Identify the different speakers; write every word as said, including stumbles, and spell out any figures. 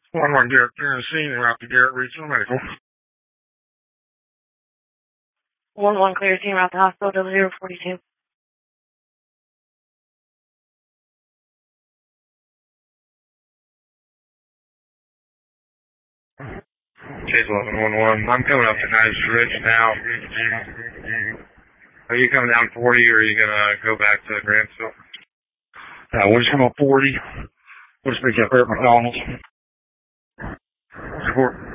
Speaker 1: one one Garrett, Tennessee, and route to Garrett Regional Medical.
Speaker 2: one one clear team route to hospital, double zero forty-two.
Speaker 1: Chase eleven one one. I'm coming up to Nice Ridge now. Are you coming down forty, or are you going to go back to Grantsville?
Speaker 3: Uh, we'll just come up forty. We'll just pick you up here at McDonald's.
Speaker 1: Support.